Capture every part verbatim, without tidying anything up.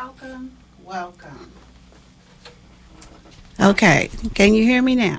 welcome, welcome. Okay, can you hear me now?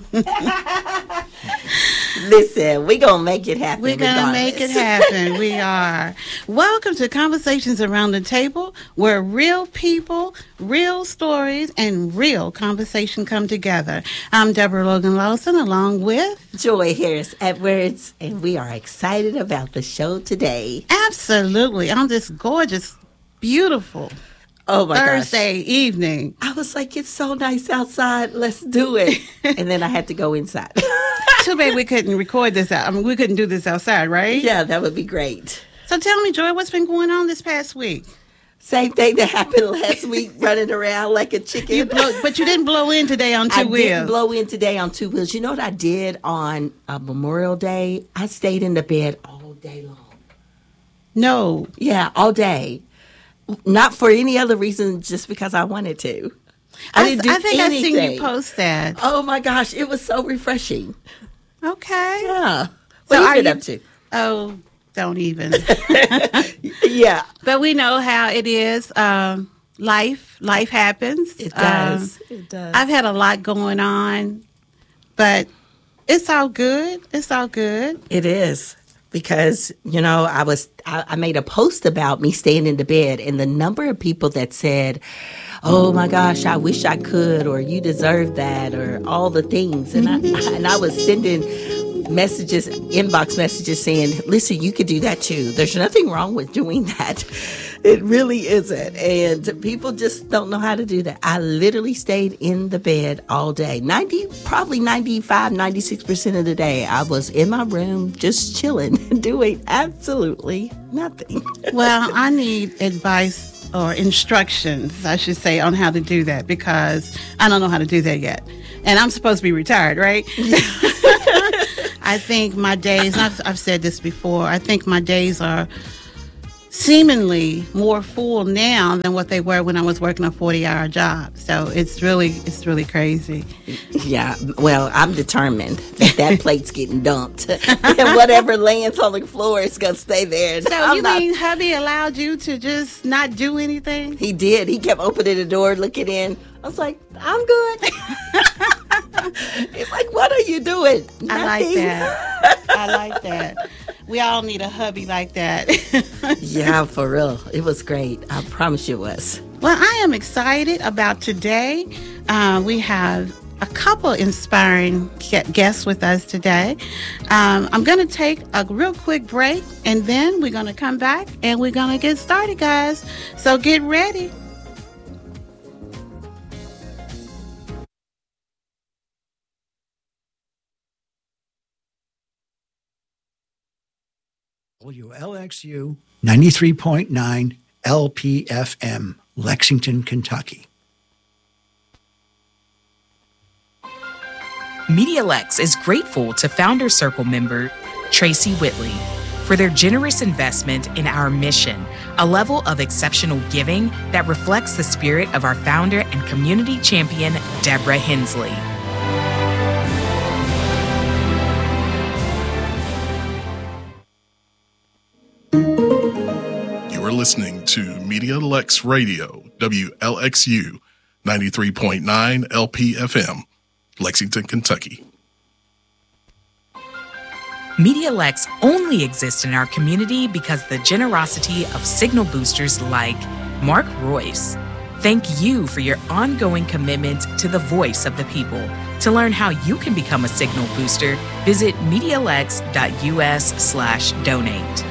Listen, we're going to make it happen. We're going to make it happen. We are. Welcome to Conversations Around the Table, where real people, real stories, and real conversation come together. I'm Deborah Logan Lawson, along with Joy Harris Edwards, and we are excited about the show today. Absolutely. On this gorgeous, beautiful Oh my Thursday gosh. evening. I was like, it's so nice outside. Let's do it. And then I had to go inside. Too bad we couldn't record this out. I mean, we couldn't do this outside, right? Yeah, that would be great. So tell me, Joy, what's been going on this past week? Same thing that happened last week, running around like a chicken. You blow, but you didn't blow in today on two I wheels. I didn't blow in today on two wheels. You know what I did on uh, Memorial Day? I stayed in the bed all day long. No. Yeah, all day. Not for any other reason, just because I wanted to. I, I didn't do I think anything. I've seen you post that. Oh my gosh, it was so refreshing. Okay. Yeah. What So you are been you, up to? Oh, don't even. Yeah. But we know how it is. Um, life, life happens. It does. Um, it does. I've had a lot going on, but it's all good. It's all good. It is. Because, you know, I was I, I made a post about me staying in the bed, and the number of people that said, oh my gosh, I wish I could, or you deserve that, or all the things. And I and I was sending messages, inbox messages saying, listen, you could do that too. There's nothing wrong with doing that. It really isn't. And people just don't know how to do that. I literally stayed in the bed all day. ninety, probably ninety-five, ninety-six percent of the day, I was in my room just chilling, doing absolutely nothing. Well, I need advice or instructions, I should say, on how to do that, because I don't know how to do that yet. And I'm supposed to be retired, right? I think my days, and I've, I've said this before, I think my days are seemingly more full now than what they were when I was working a forty-hour job. So it's really, it's really crazy. Yeah, well, I'm determined that that plate's getting dumped. And whatever lands on the floor is going to stay there. So I'm you not, mean hubby allowed you to just not do anything? He did. He kept opening the door, looking in. I was like, I'm good. It's like, what are you doing? Nothing. I like that. I like that. We all need a hubby like that. Yeah, for real. It was great. I promise you it was. Well, I am excited about today. Uh, we have a couple inspiring guests with us today. Um, I'm going to take a real quick break, and then we're going to come back, and we're going to get started, guys. So get ready. W L X U ninety-three point nine L P F M, Lexington, Kentucky. MediaLex is grateful to Founder Circle member Tracy Whitley for their generous investment in our mission, a level of exceptional giving that reflects the spirit of our founder and community champion, Deborah Hensley. You're listening to MediaLex Radio, W L X U ninety-three point nine L P F M, Lexington, Kentucky. MediaLex only exists in our community because of the generosity of signal boosters like Mark Royce. Thank you for your ongoing commitment to the voice of the people. To learn how you can become a signal booster, visit MediaLex.us slash donate.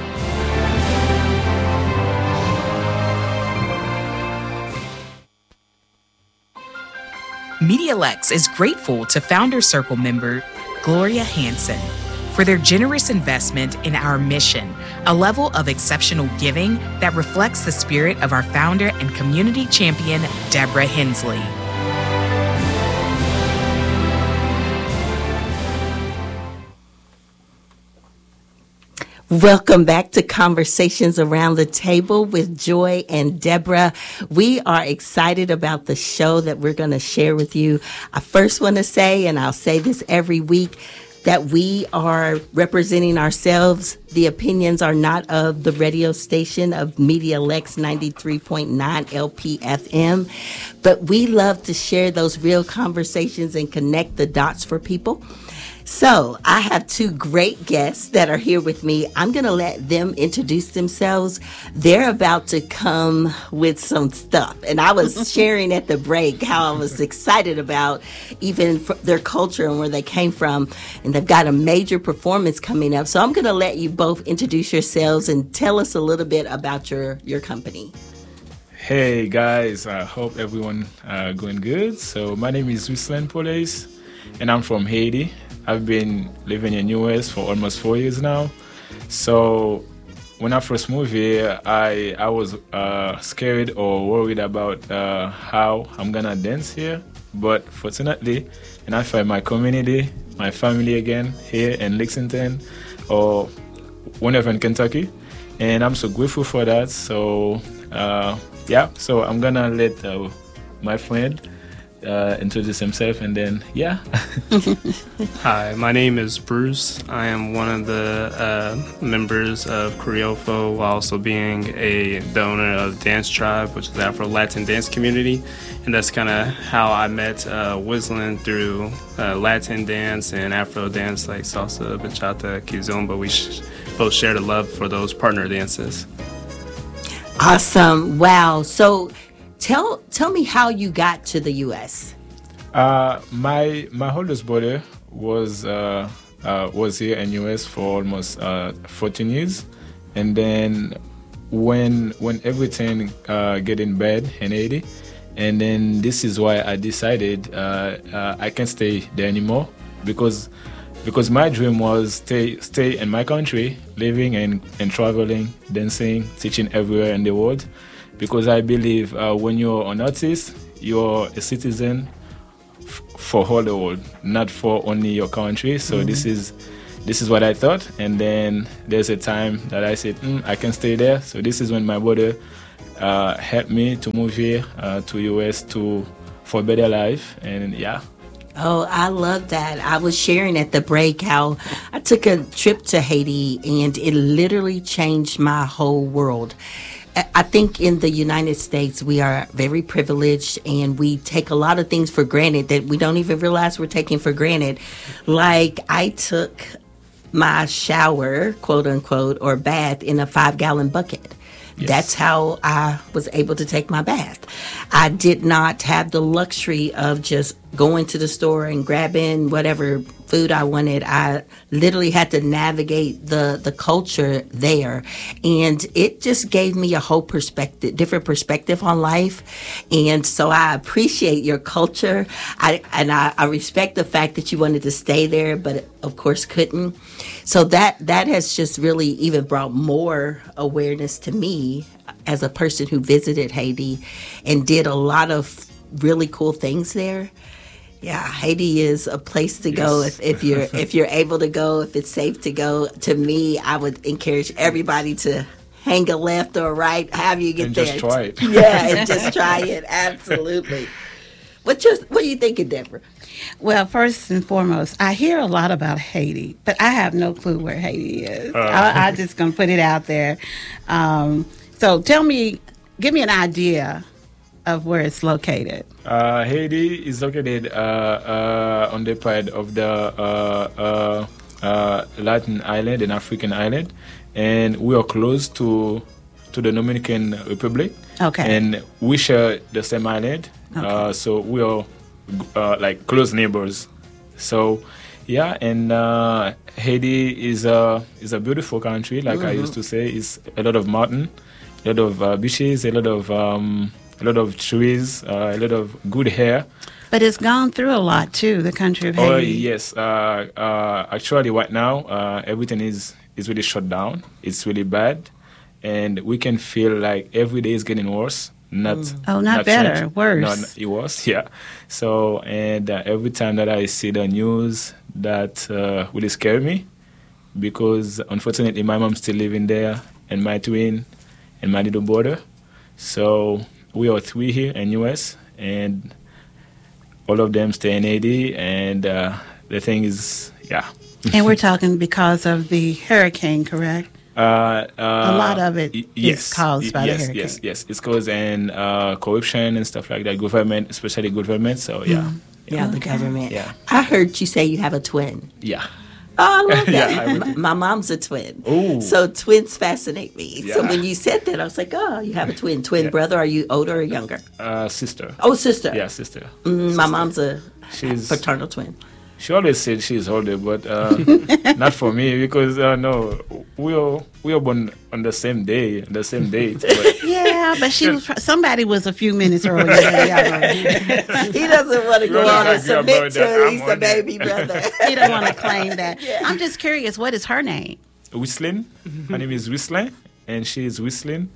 MediaLex is grateful to Founder Circle member Gloria Hansen for their generous investment in our mission, a level of exceptional giving that reflects the spirit of our founder and community champion, Deborah Hensley. Welcome back to Conversations Around the Table with Joy and Deborah. We are excited about the show that we're going to share with you. I first want to say, and I'll say this every week, that we are representing ourselves. The opinions are not of the radio station of Media Lex ninety-three point nine L P F M, but we love to share those real conversations and connect the dots for people. So I have two great guests that are here with me. I'm going to let them introduce themselves. They're about to come with some stuff. And I was sharing at the break how I was excited about even their culture and where they came from. And they've got a major performance coming up. So I'm going to let you both introduce yourselves and tell us a little bit about your, your company. Hey guys, I hope everyone uh, going good. So my name is Ruslan Police and I'm from Haiti. I've been living in U S for almost four years now. So when I first moved here, I I was uh, scared or worried about uh, how I'm gonna dance here. But fortunately, and I find my community, my family again here in Lexington or whenever in Kentucky, and I'm so grateful for that. So uh, yeah, so I'm gonna let uh, my friend Uh, introduce himself and then yeah. Hi, my name is Bruce. I am one of the uh, members of Creolfo while also being a donor of Dance Tribe, which is the Afro-Latin dance community. And that's kind of how I met uh, Whistling through uh, Latin dance and Afro dance like salsa, bachata, kizomba. We sh- both share the love for those partner dances. Awesome. Wow. So Tell tell me how you got to the U S. Uh, my my oldest brother was uh, uh, was here in U S for almost uh, fourteen years, and then when when everything uh, getting bad in Haiti, and then this is why I decided uh, uh, I can't stay there anymore because because my dream was stay stay in my country, living and, and traveling, dancing, teaching everywhere in the world. Because I believe uh, when you're an artist, you're a citizen f- for all the world, not for only your country. So mm-hmm. this is this is what I thought. And then there's a time that I said, mm, I can stay there. So this is when my brother uh, helped me to move here uh, to U S to for a better life. And yeah. Oh, I love that. I was sharing at the break how I took a trip to Haiti and it literally changed my whole world. I think in the United States, we are very privileged and we take a lot of things for granted that we don't even realize we're taking for granted. Like I took my shower, quote unquote, or bath in a five gallon bucket. Yes. That's how I was able to take my bath. I did not have the luxury of just going to the store and grabbing whatever food I wanted. I literally had to navigate the, the culture there. And it just gave me a whole perspective, different perspective on life. And so I appreciate your culture. I, and I, I respect the fact that you wanted to stay there, but of course couldn't. So that, that has just really even brought more awareness to me as a person who visited Haiti and did a lot of really cool things there. Yeah, Haiti is a place to go yes. if, if you're if you're able to go, if it's safe to go. To me, I would encourage everybody to hang a left or a right, however you get and there. Just try it. Yeah, and just try it. Absolutely. What you what are you thinking, Deborah? Well, first and foremost, I hear a lot about Haiti, but I have no clue where Haiti is. Uh. I, I'm just gonna put it out there. Um, so tell me, give me an idea of where it's located. Uh, Haiti is located uh, uh, on the part of the uh, uh, uh, Latin island and African island, and we are close to to the Dominican Republic. Okay. And we share the same island, okay. uh, so we are uh, like close neighbors. So, yeah, and uh, Haiti is a is a beautiful country. Like mm-hmm. I used to say, it's a lot of mountain, a lot of uh, beaches, a lot of um, a lot of trees, uh, a lot of good hair. But it's gone through a lot too, the country of Haiti. Oh yes, uh, uh, actually right now uh, everything is is really shut down. It's really bad, and we can feel like every day is getting worse. Not mm. oh, not, not better, changed. worse. No, no, it was, yeah. So and uh, every time that I see the news, that uh, really scare me, because unfortunately my mom's still living there, and my twin, and my little brother. So we are three here in U S, and all of them stay in Haiti, and uh, the thing is, yeah, And we're talking because of the hurricane, correct? Uh, uh, A lot of it y- is yes, caused by yes, the hurricane. Yes, yes, it's caused and uh, corruption and stuff like that. Government, especially government. So yeah, Mm. Yeah, the government. Yeah. I heard you say you have a twin. yeah. Oh, I love that. Yeah, I would- M- My mom's a twin. Ooh. So twins fascinate me. So Yeah. when you said that, I was like, oh, you have a twin. Twin Yeah. brother. Are you older or younger? Uh, sister. Oh, sister. Yeah, sister. Mm, my mom's a She's fraternal twin. She always said she's older, but uh, not for me because uh, no, we all we are born on the same day, the same date. But Yeah, but she was. Somebody was a few minutes earlier than the other. He doesn't want to go Really on and argue submit about to that. it. I'm He's the on that. baby brother. He don't want to claim that. I'm just curious. What is her name? Whistling. Her name is Whistling, and she is whistling.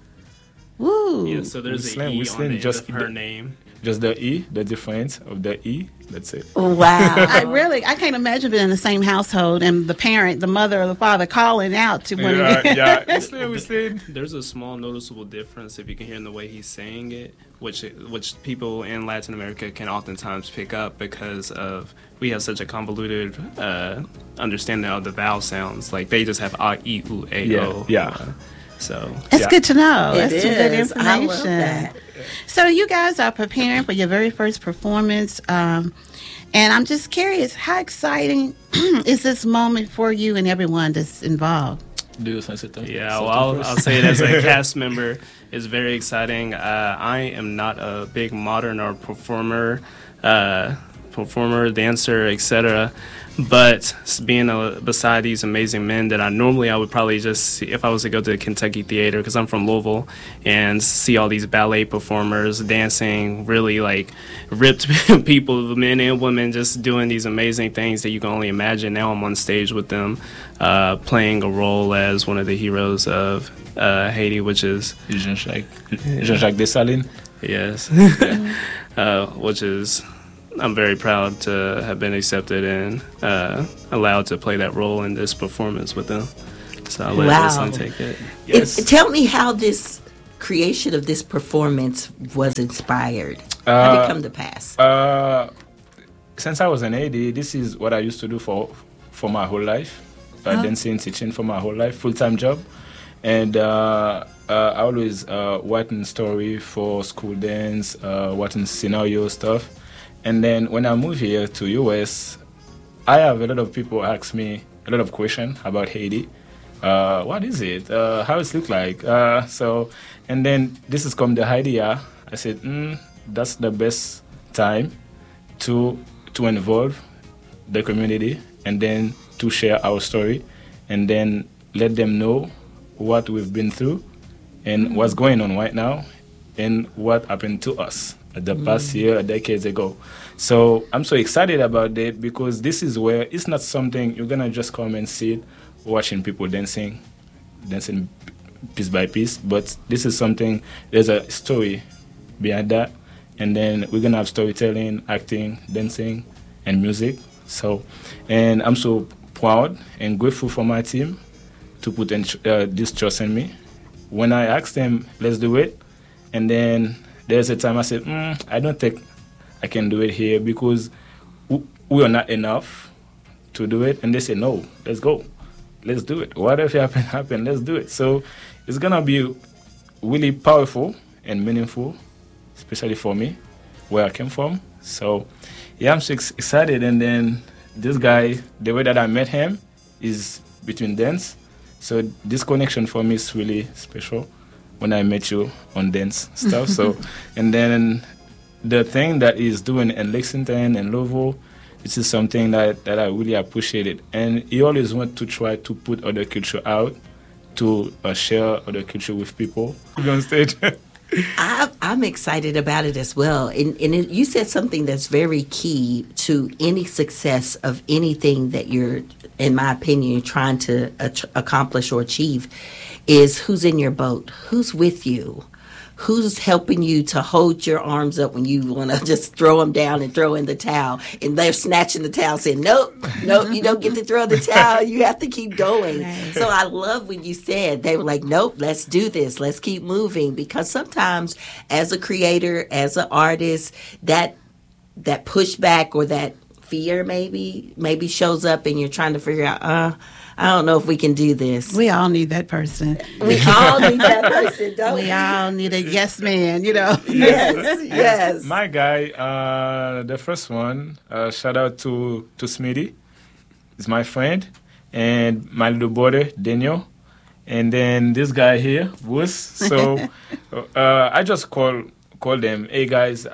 Woo. Yeah, so there's Whistling, an E whistling, on the just end of her the- name. Just the E, the difference of the E. That's it. Wow. I really, I can't imagine being in the same household and the parent, the mother or the father calling out to one Yeah, of you. yeah. Whistling, whistling. There's a small noticeable difference if you can hear in the way he's saying it, which which people in Latin America can oftentimes pick up because of we have such a convoluted uh, understanding of the vowel sounds. Like they just have a, e, u, a, Yeah, o. yeah. Uh, so It's Yeah. good to know. It That's some good is. I information. love that. So you guys are preparing for your very first performance, um, and I'm just curious, how exciting is this moment for you and everyone that's involved? Do you sense it? yeah, well, I'll, I'll say it as a cast member. It's very exciting. Uh, I am not a big modern or performer, uh, performer, dancer, et cetera. But being a, beside these amazing men that I normally I would probably just see if I was to go to the Kentucky Theater because I'm from Louisville and see all these ballet performers dancing, really like ripped people, men and women, just doing these amazing things that you can only imagine. Now I'm on stage with them, uh, playing a role as one of the heroes of uh, Haiti, which is Jean-Jacques, Jean-Jacques Dessalines. yes, uh, which is. I'm very proud to have been accepted and uh, allowed to play that role in this performance with them. So I'll let Wow. Justin take it. Yes. It- tell me how this creation of this performance was inspired. How did Uh, it come to pass? Uh, since I was an A D, this is what I used to do for for my whole life. Uh, Dancing, teaching for my whole life, full time job, and uh, uh, I always uh, writing story for school dance, uh, writing scenario stuff. And then when I moved here to U S, I have a lot of people ask me a lot of questions about Haiti. Uh, what is it? Uh, how it look like? Uh, so, and then this is come the idea. I said, mm, that's the best time to to involve the community and then to share our story and then let them know what we've been through and what's going on right now and what happened to us the past year, decades ago. So I'm so excited about it because this is where it's not something you're gonna just come and see it, watching people dancing, dancing piece by piece. But this is something. There's a story behind that, and then we're gonna have storytelling, acting, dancing, and music. So, and I'm so proud and grateful for my team to put in, uh, this trust in me. When I asked them, let's do it, and then there's a time I said, mm, I don't think I can do it here because w- we are not enough to do it. And they said, no, let's go. Let's do it. Whatever happen, happen, let's do it. So it's going to be really powerful and meaningful, especially for me, where I came from. So, yeah, I'm so ex- excited. And then this guy, the way that I met him is between dance. So this connection for me is really special when I met you on dance stuff. So, and then the thing that he's doing in Lexington and Louisville, this is something that, that I really appreciated. And he always want to try to put other culture out, to uh, share other culture with people on stage. I, I'm excited about it as well. And, and it, you said something that's very key to any success of anything that you're, in my opinion, trying to ach- accomplish or achieve is who's in your boat, who's with you, who's helping you to hold your arms up when you want to just throw them down and throw in the towel. And they're snatching the towel saying, nope, nope, you don't get to throw the towel. You have to keep going. Right. So I love when you said, they were like, nope, let's do this. Let's keep moving. Because sometimes as a creator, as an artist, that that pushback or that fear maybe, maybe shows up and you're trying to figure out, uh, I don't know if we can do this. We all need that person. We all need that person, don't we? We all need a yes man, you know. Yes, yes. My guy, uh, the first one, uh, shout out to, to Smitty. He's my friend. And my little brother, Daniel. And then this guy here, Bruce. So uh, I just call call them, hey guys,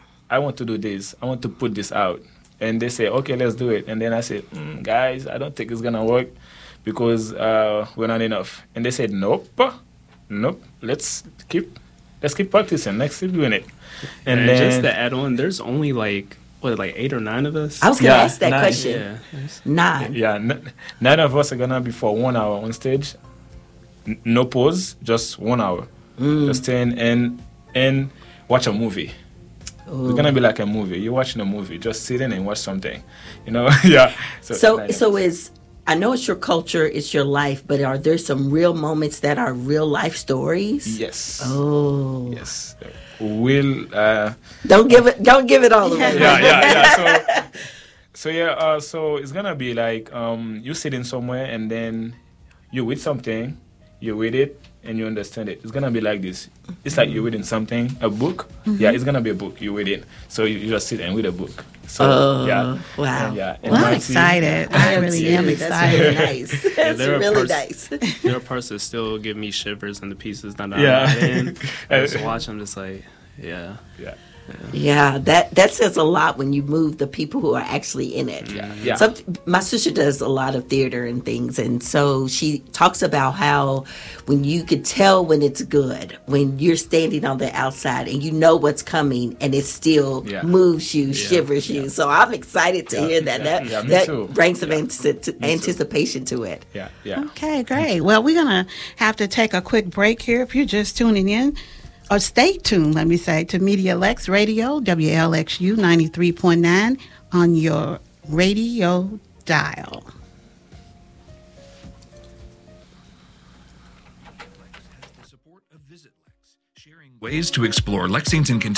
I want to do this. I want to put this out. And they say, okay, let's do it. And then I said, mm, guys, I don't think it's going to work because uh, we're not enough. And they said, nope, nope, let's keep let's keep practicing. Let's keep doing it. And, and then, just to add on, there's only like, what, like eight or nine of us? I was going to Yeah, ask that nine. question. Yeah. Nine. Yeah, n- nine of us are going to be for one hour on stage. N- no pause, just one hour. Mm. Just stand and, and watch a movie. It's gonna be like a movie. You're watching a movie, just sit in and watch something, you know. Yeah. So, like- so is I know it's your culture, it's your life, but are there some real moments that are real life stories? yes, Oh, yes. Will uh, don't give it, don't give it all away. yeah, yeah, yeah. So, so yeah. Uh, so it's gonna be like um, you sitting somewhere and then you read something, you read it and you understand it. It's gonna be like this. It's like you're reading something, a book. Mm-hmm. Yeah, it's gonna be a book. You read it, so you, you just sit and read a book. So Oh, yeah, wow. And, yeah. And Well, I'm my team- excited. I really am That's really excited. nice. Yeah, That's there are really pers- nice. There are parts that still give me shivers in the pieces that I'm Yeah. not in. I just watch them, just like, yeah. Yeah. Yeah, that that says a lot when you move the people who are actually in it. Yeah. Some, my sister does a lot of theater and things, and so she talks about how when you could tell when it's good, when you're standing on the outside and you know what's coming, and it still Yeah. moves you, shivers you. So I'm excited to Yeah. hear that. Yeah. That, Yeah, me that too. brings some Yeah. antici- anticipation to it. Yeah, yeah. Okay, great. Well, we're going to have to take a quick break here. If you're just tuning in, or stay tuned, let me say, to Media Lex Radio, W L X U ninety-three point nine on your radio dial. Ways to explore Lexington, Kentucky.